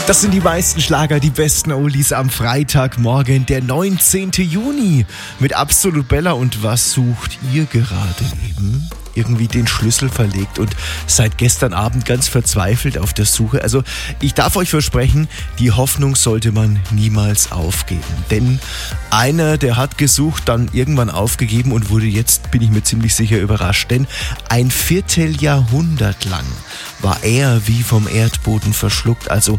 Das sind die meisten Schlager, die besten Oldies am Freitagmorgen, der 19. Juni mit Absolut Bella. Und was sucht ihr gerade eben? Irgendwie den Schlüssel verlegt und seit gestern Abend ganz verzweifelt auf der Suche. Also ich darf euch versprechen, die Hoffnung sollte man niemals aufgeben. Denn einer, der hat gesucht, dann irgendwann aufgegeben und wurde jetzt, bin ich mir ziemlich sicher, überrascht. Denn ein Vierteljahrhundert lang war er wie vom Erdboden verschluckt. Also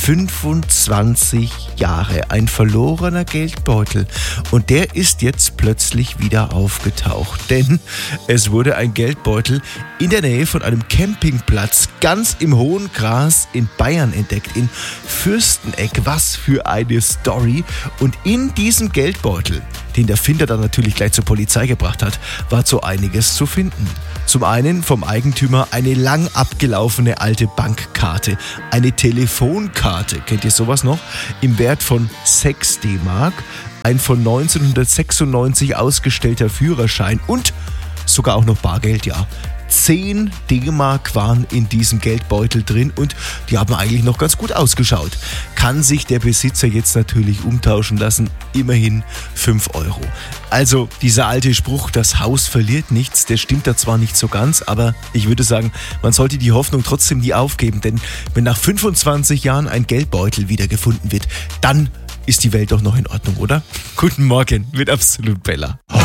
25 Jahre, ein verlorener Geldbeutel. Und der ist jetzt plötzlich wieder aufgetaucht. Denn es wurde ein Geldbeutel in der Nähe von einem Campingplatz ganz im hohen Gras in Bayern entdeckt, in Fürsteneck. Was für eine Story. Und in diesem Geldbeutel, den der Finder dann natürlich gleich zur Polizei gebracht hat, war so einiges zu finden. Zum einen vom Eigentümer eine lang abgelaufene alte Bankkarte, eine Telefonkarte, kennt ihr sowas noch? Im Wert von 6 D-Mark, ein von 1996 ausgestellter Führerschein und sogar auch noch Bargeld, ja. 10 D-Mark waren in diesem Geldbeutel drin und die haben eigentlich noch ganz gut ausgeschaut. Kann sich der Besitzer jetzt natürlich umtauschen lassen, immerhin 5 Euro. Also dieser alte Spruch, das Haus verliert nichts, der stimmt da zwar nicht so ganz, aber ich würde sagen, man sollte die Hoffnung trotzdem nie aufgeben, denn wenn nach 25 Jahren ein Geldbeutel wiedergefunden wird, dann ist die Welt doch noch in Ordnung, oder? Guten Morgen mit Absolut Bella.